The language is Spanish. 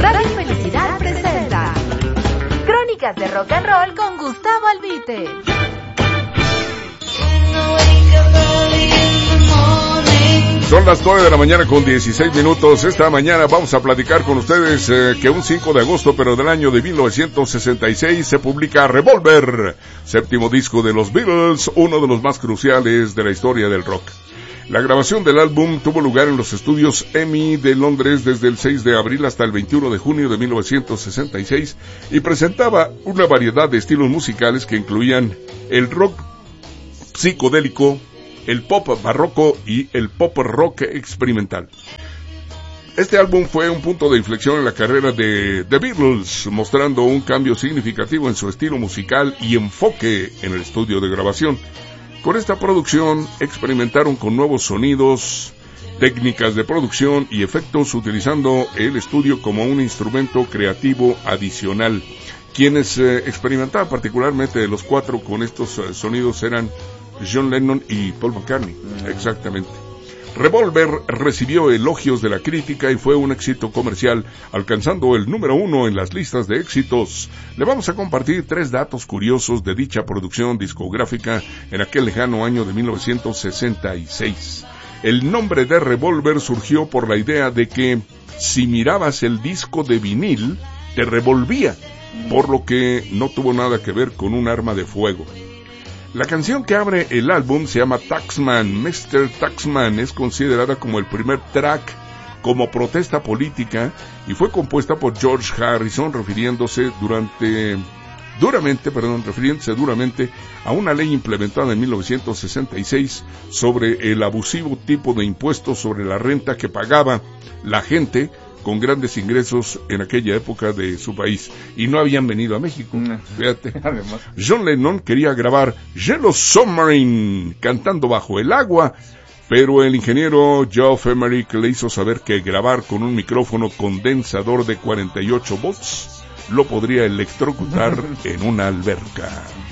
Radio Felicidad presenta Crónicas de Rock and Roll con Gustavo Albite. Son las 9 de la mañana con 16 minutos. Esta mañana vamos a platicar con ustedes que un 5 de agosto, pero del año de 1966, se publica Revolver, séptimo disco de los Beatles, uno de los más cruciales de la historia del rock. La grabación del álbum tuvo lugar en los estudios EMI de Londres desde el 6 de abril hasta el 21 de junio de 1966 y presentaba una variedad de estilos musicales que incluían el rock psicodélico, el pop barroco y el pop rock experimental. Este álbum fue un punto de inflexión en la carrera de The Beatles, mostrando un cambio significativo en su estilo musical y enfoque en el estudio de grabación. Con esta producción experimentaron con nuevos sonidos, técnicas de producción y efectos, utilizando el estudio como un instrumento creativo adicional. Quienes experimentaban particularmente de los cuatro con estos sonidos eran John Lennon y Paul McCartney. Exactamente. Revolver recibió elogios de la crítica y fue un éxito comercial, alcanzando el número 1 en las listas de éxitos. Le vamos a compartir 3 datos curiosos de dicha producción discográfica en aquel lejano año de 1966. El nombre de Revolver surgió por la idea de que si mirabas el disco de vinil, te revolvía, por lo que no tuvo nada que ver con un arma de fuego. La canción que abre el álbum se llama Taxman. Mr. Taxman es considerada como el primer track como protesta política y fue compuesta por George Harrison, refiriéndose duramente a una ley implementada en 1966 sobre el abusivo tipo de impuestos sobre la renta que pagaba la gente con grandes ingresos en aquella época de su país, y no habían venido a México. Fíjate. Además, John Lennon quería grabar Yellow Submarine cantando bajo el agua, pero el ingeniero Geoff Emerick le hizo saber que grabar con un micrófono condensador de 48 volts lo podría electrocutar en una alberca.